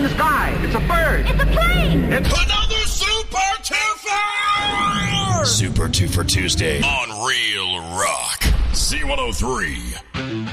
the sky. It's a bird. It's a plane. It's another Super Twofer! Super Twofer Tuesday on Real Rock. C103.